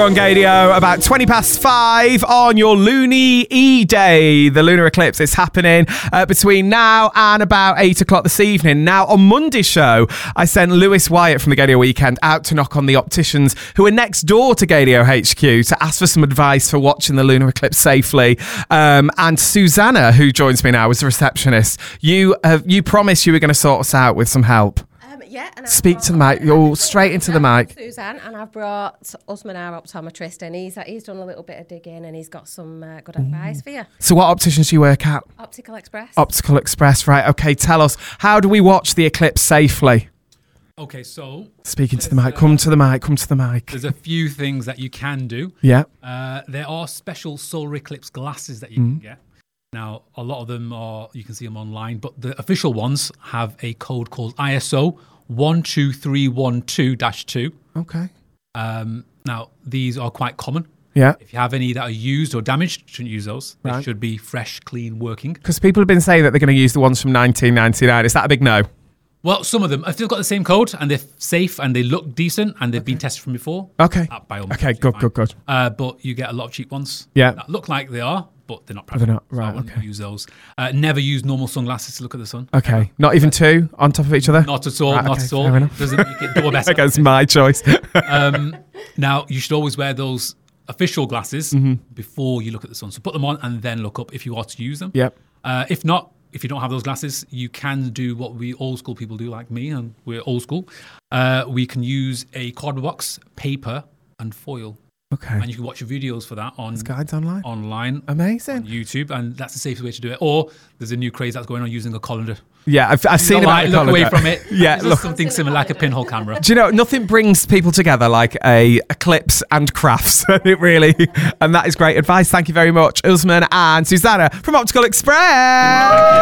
On Gadio, about 20 past 5 on your Loony E-Day. The lunar eclipse is happening between now and about 8 o'clock this evening. Now, on Monday's show, I sent Lewis Wyatt from the Gadio Weekend out to knock on the opticians who are next door to Gadio HQ to ask for some advice for watching the lunar eclipse safely. And Susanna, who joins me now as a receptionist, you promised you were going to sort us out with some help. Yeah, and Speak to the mic. You're straight into the mic. Suzanne, and I've brought Usman, our optometrist, and he's done a little bit of digging and he's got some good advice for you. So what opticians do you work at? Optical Express. Optical Express, right. Okay, tell us, how do we watch the eclipse safely? Okay, so... Speaking to the mic. Come to the mic. There's a few things that you can do. Yeah. There are special solar eclipse glasses that you can get. Now, a lot of them you can see them online, but the official ones have a code called ISO 12312-2. Okay. Now, these are quite common. Yeah. If you have any that are used or damaged, you shouldn't use those. They Right. should be fresh, clean, working. Because people have been saying that they're going to use the ones from 1999. Is that a big no? Well, some of them, if they've got the same code and they're safe and they look decent and they've been tested from before. Okay. By all means, Okay, good. But you get a lot of cheap ones. Yeah. That look like they are, but they're not. But they're not, So I right, wouldn't okay. use those. Never use normal sunglasses to look at the sun. Okay. Not even two on top of each other? Not at all. Right, Not okay, at all. fair enough. Doesn't make it double better. Okay, it's my choice. Now, you should always wear those official glasses before you look at the sun. So put them on and then look up if you are to use them. Yep. If not, if you don't have those glasses, you can do what we old school people do, like me, and we're old school. We can use a cardboard box, paper, and foil. Okay. And you can watch your videos for that on There's guides online? on Amazing. YouTube, and that's the safest way to do it. Or there's a new craze that's going on using a colander. Yeah, I've seen about the look away colander. from it. Yeah, It's look. something similar like a pinhole camera. Do you know, nothing brings people together like a eclipse and crafts. It really, and that is great advice. Thank you very much, Usman and Susanna from Optical Express.